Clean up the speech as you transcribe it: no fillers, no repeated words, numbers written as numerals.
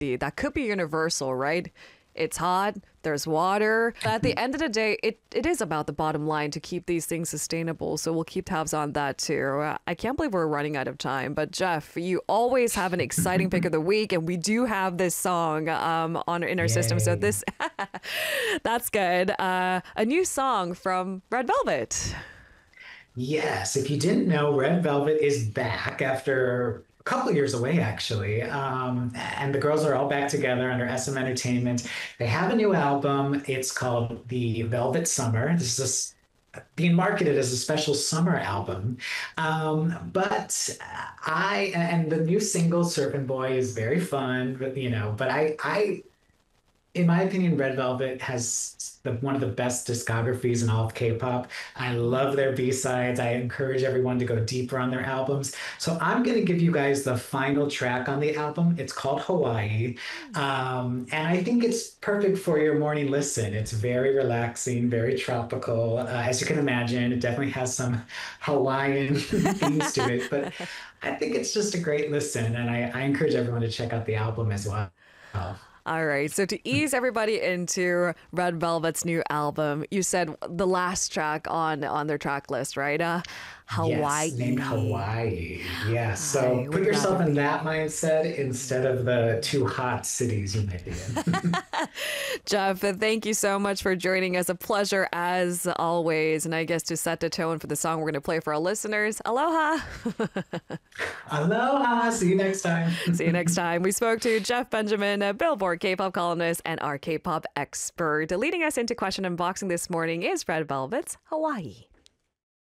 that could be universal, right? It's hot, there's water. But at the end of the day, it is about the bottom line to keep these things sustainable. So we'll keep tabs on that too. I can't believe we're running out of time. But Jeff, you always have an exciting pick of the week. And we do have this song in our system. So Yay. this, that's good. A new song from Red Velvet. Yes, if you didn't know, Red Velvet is back after a couple of years away, actually. And the girls are all back together under SM Entertainment. They have a new album. It's called The Velvet Summer. This is being marketed as a special summer album. But and the new single, Surfing Boy, is very fun, but in my opinion, Red Velvet has one of the best discographies in all of K-pop. I love their B-sides. I encourage everyone to go deeper on their albums. So I'm going to give you guys the final track on the album. It's called Hawaii. And I think it's perfect for your morning listen. It's very relaxing, very tropical. As you can imagine, it definitely has some Hawaiian themes to it, but I think it's just a great listen. And I encourage everyone to check out the album as well. All right. So to ease everybody into Red Velvet's new album, you said the last track on their track list, right? Hawaii. Yes, named Hawaii. Yeah. I So put would yourself rather in be. that mindset instead of the two hot cities you might be in. Jeff, thank you so much for joining us. A pleasure as always. And I guess to set the tone for the song we're going to play for our listeners, aloha. Aloha. See you next time. See you next time. We spoke to Jeff Benjamin, a Billboard K-pop columnist and our K-pop expert. Leading us into question unboxing this morning is Red Velvet's Hawaii.